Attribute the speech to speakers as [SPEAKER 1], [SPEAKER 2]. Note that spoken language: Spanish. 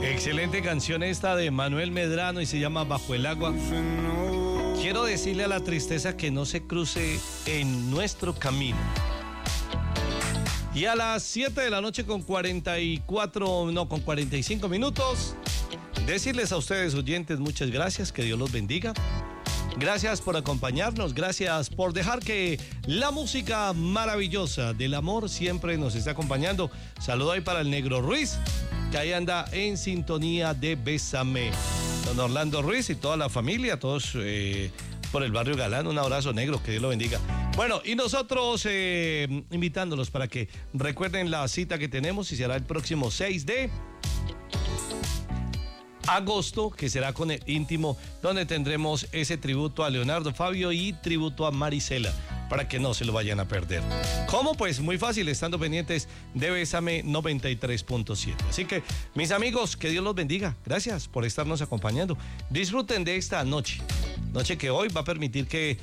[SPEAKER 1] Excelente canción esta de Manuel Medrano y se llama Bajo el agua. Quiero decirle a la tristeza que no se cruce en nuestro camino. Y a las 7 de la noche con 45 minutos, decirles a ustedes oyentes muchas gracias, que Dios los bendiga. Gracias por acompañarnos, gracias por dejar que la música maravillosa del amor siempre nos esté acompañando. Saludo ahí para el Negro Ruiz, que ahí anda en sintonía de Bésame. Don Orlando Ruiz y toda la familia, todos por el barrio Galán, un abrazo, Negro, que Dios lo bendiga. Bueno, y nosotros invitándolos para que recuerden la cita que tenemos y será el próximo 6 de agosto, que será con el íntimo, donde tendremos ese tributo a Leonardo Fabio y tributo a Marisela, para que no se lo vayan a perder. ¿Cómo? Pues muy fácil, estando pendientes de Bésame 93.7. Así que, mis amigos, que Dios los bendiga. Gracias por estarnos acompañando. Disfruten de esta noche que hoy va a permitir que